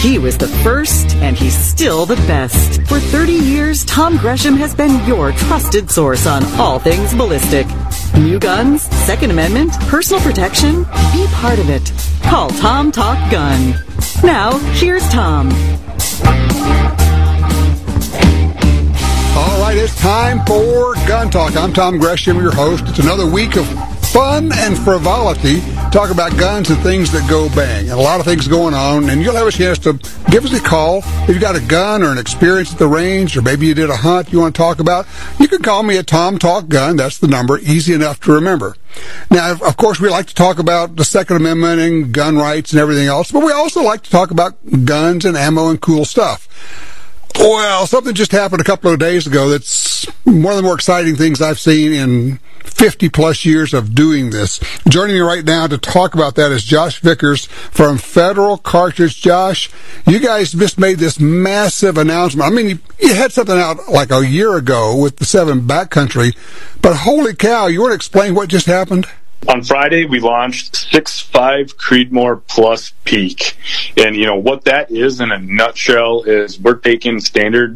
He was the first, and he's still the best. For 30 years, Tom Gresham has been your trusted source on all things ballistic. New guns, Second Amendment, personal protection. Be part of it. Call Tom Talk Gun. Now, here's Tom. All right, it's time for Gun Talk. I'm Tom Gresham, your host. It's another week of fun and frivolity. Talk about guns and things that go bang. And a lot of things going on, and you'll have a chance to give us a call. If you've got a gun or an experience at the range, or maybe you did a hunt you want to talk about, you can call me at Tom Talk Gun. That's the number, easy enough to remember. Now, of course, we like to talk about the Second Amendment and gun rights and everything else, but we also like to talk about guns and ammo and cool stuff. Well, something just happened a couple of days ago that's one of the more exciting things I've seen in 50-plus years of doing this. Joining me right now to talk about that is Josh Vickers from Federal Cartridge. Josh, you guys just made this massive announcement. I mean, you had something out like a year ago with the 7 Backcountry, but holy cow, you want to explain what just happened? On Friday, we launched 6.5 Creedmoor Plus Peak. And, what that is in a nutshell is we're taking standard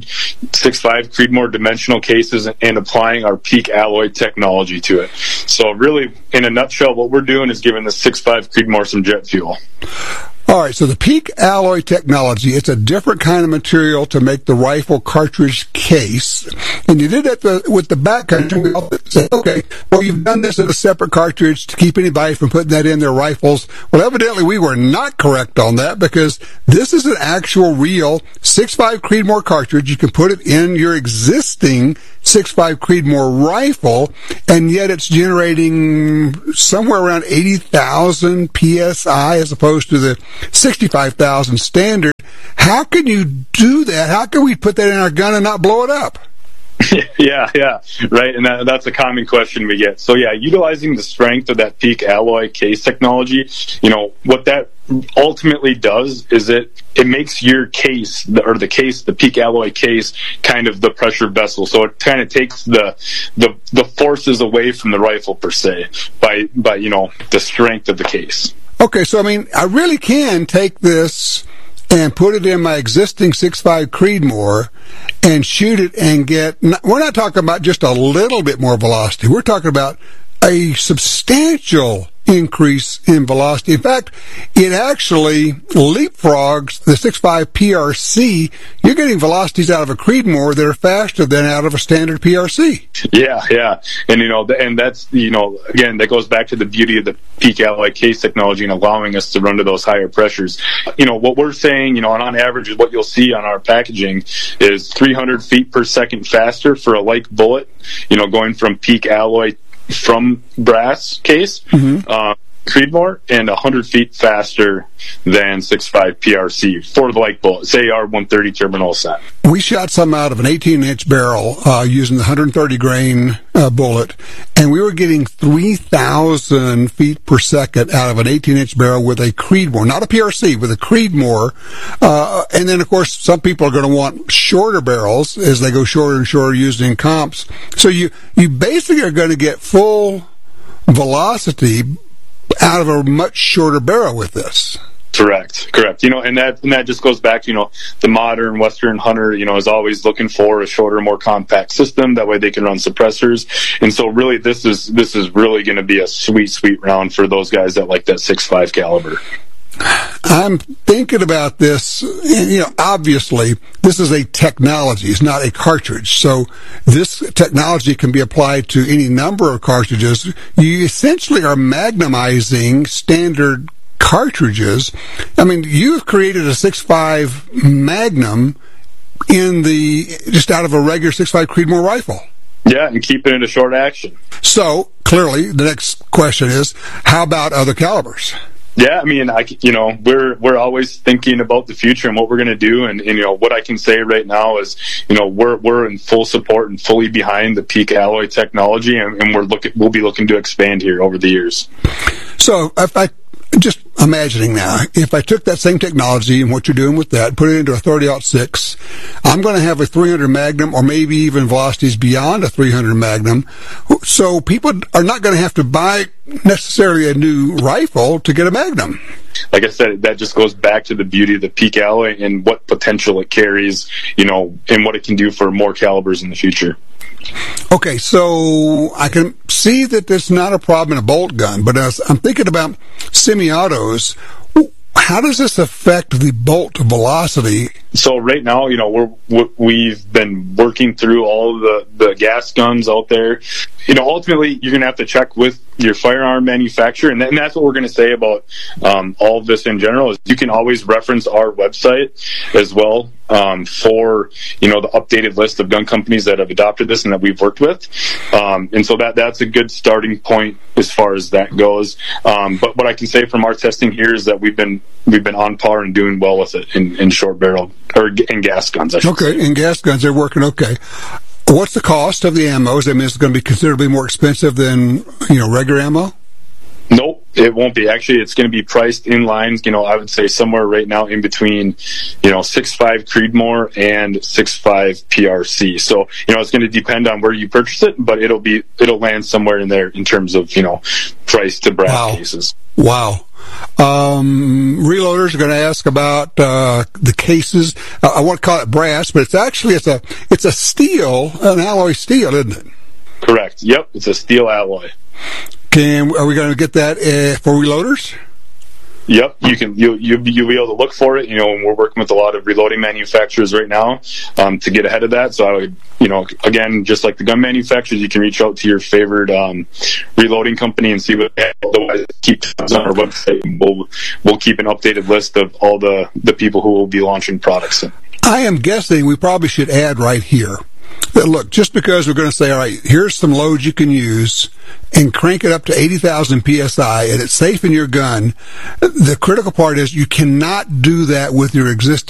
6.5 Creedmoor dimensional cases and applying our Peak alloy technology to it. So really, in a nutshell, what we're doing is giving the 6.5 Creedmoor some jet fuel. All right, so the Peak alloy technology, it's a different kind of material to make the rifle cartridge case. And you did that with the Backcountry. We all said, okay, well, you've done this in a separate cartridge to keep anybody from putting that in their rifles. Well, evidently we were not correct on that, because this is an actual real 6.5 Creedmoor cartridge. You can put it in your existing 6.5 Creedmoor rifle, and yet it's generating somewhere around 80,000 PSI as opposed to the 65,000 standard. How can you do that? How can we put that in our gun and not blow it up? Yeah, right. And that's a common question we get. So yeah, utilizing the strength of that Peak alloy case technology, what that ultimately does is it makes your case, the Peak alloy case, kind of the pressure vessel. So it kind of takes the forces away from the rifle per se by the strength of the case. Okay, so I really can take this and put it in my existing 6.5 Creedmoor and shoot it and we're not talking about just a little bit more velocity. We're talking about a substantial increase in velocity. In fact, it actually leapfrogs the 6.5 PRC. You're getting velocities out of a Creedmoor that are faster than out of a standard PRC. Yeah. And that's, again, that goes back to the beauty of the Peak alloy case technology and allowing us to run to those higher pressures. What we're saying, on average, is what you'll see on our packaging is 300 feet per second faster for a like bullet, going from Peak alloy from brass case, Creedmoor, and 100 feet faster than 6.5 PRC for the like bullet, say our 130 terminal set. We shot some out of an 18-inch barrel using the 130 grain bullet, and we were getting 3,000 feet per second out of an 18-inch barrel with a Creedmoor, not a PRC, with a Creedmoor. And then, of course, some people are going to want shorter barrels as they go shorter and shorter using comps. So you basically are going to get full velocity out of a much shorter barrel with this. Correct. And that just goes back to, the modern Western hunter, is always looking for a shorter, more compact system. That way they can run suppressors. And so really this is really going to be a sweet round for those guys that like that 6.5 caliber. I'm thinking about this, obviously this is a technology, it's not a cartridge. So this technology can be applied to any number of cartridges. You essentially are magnumizing standard cartridges. You've created a 6.5 Magnum just out of a regular 6.5 Creedmoor rifle. Yeah, and keep it into short action. So clearly the next question is, how about other calibers? Yeah, we're always thinking about the future and what we're going to do, and what I can say right now is, we're in full support and fully behind the Peak alloy technology, and we'll be looking to expand here over the years. So if I just imagining now, if I took that same technology and what you're doing with that, put it into a 30-06, I'm going to have a 300 Magnum or maybe even velocities beyond a 300 Magnum. So people are not going to have to buy necessarily a new rifle to get a Magnum. like I said, that just goes back to the beauty of the Peak alloy and what potential it carries, and what it can do for more calibers in the future. Okay, so I can see that there's not a problem in a bolt gun, but as I'm thinking about semi-autos, how does this affect the bolt velocity? So right now, we've been working through all the gas guns out there. Ultimately, you're going to have to check with your firearm manufacturer, and that's what we're going to say about all of this in general. Is you can always reference our website as well for the updated list of gun companies that have adopted this and that we've worked with, and so that's a good starting point as far as that goes. But what I can say from our testing here is that we've been on par and doing well with it in short barrel or in gas guns. I should say. In gas guns, they're working okay. What's the cost of the ammos? I mean, it's going to be considerably more expensive than, regular ammo? Nope, it won't be. Actually, it's going to be priced in line, I would say somewhere right now in between, 6.5 Creedmoor and 6.5 PRC. So, it's going to depend on where you purchase it, but it'll land somewhere in there in terms of, price to brass cases. Wow. Reloaders are going to ask about the cases. I want to call it brass, but it's actually it's a steel, an alloy steel, isn't it? Correct. Yep, it's a steel alloy. Are we going to get that for reloaders? Yep, you'll be able to look for it. And we're working with a lot of reloading manufacturers right now to get ahead of that. So I would, again, just like the gun manufacturers, you can reach out to your favorite reloading company and see what they have. Otherwise, keep tabs on our website. And we'll keep an updated list of all the people who will be launching products. I am guessing we probably should add right here that, look, just because we're going to say, all right, here's some loads you can use and crank it up to 80,000 PSI and it's safe in your gun, the critical part is you cannot do that with your existing